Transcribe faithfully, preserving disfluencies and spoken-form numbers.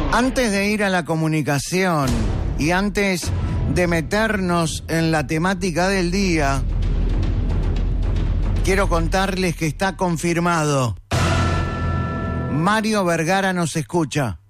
Antes de ir a la comunicación y antes de meternos en la temática del día, quiero contarles que está confirmado. Mario Vergara nos escucha.